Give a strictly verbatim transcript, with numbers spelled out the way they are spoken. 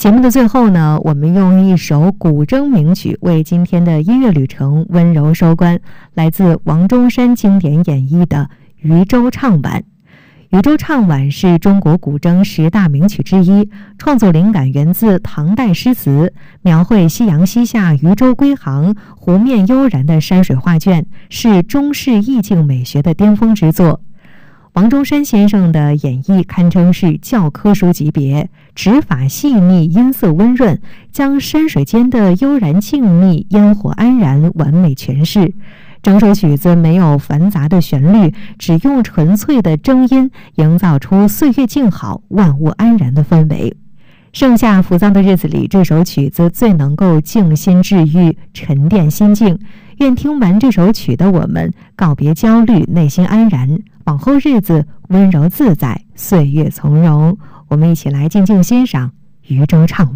节目的最后呢，我们用一首古筝名曲为今天的音乐旅程温柔收官，来自王中山经典演绎的《渔舟唱晚》。《渔舟唱晚》是中国古筝十大名曲之一，创作灵感源自唐代诗词，描绘夕阳西下、渔舟归航、湖面悠然的山水画卷，是中式意境美学的巅峰之作。王中山先生的演绎堪称是教科书级别，指法细腻，音色温润，将山水间的悠然静谧、烟火安然完美诠释。整首曲子没有繁杂的旋律，只用纯粹的筝音营造出岁月静好、万物安然的氛围。盛夏浮躁的日子里，这首曲子最能够静心治愈、沉淀心境。愿听完这首曲的我们告别焦虑，内心安然，往后日子温柔自在，岁月从容。我们一起来静静欣赏《渔舟唱晚》。